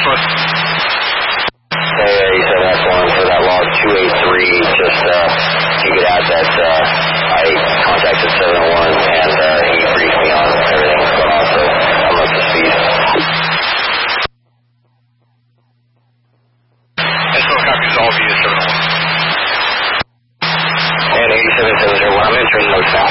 foot. Hey, 87F1 for that log 283, just, you could add that, I contacted 701 and, he briefed me on everything that's going on, so I'm up to speed. And so copies all via 701. And 8770, I'm entering notes now.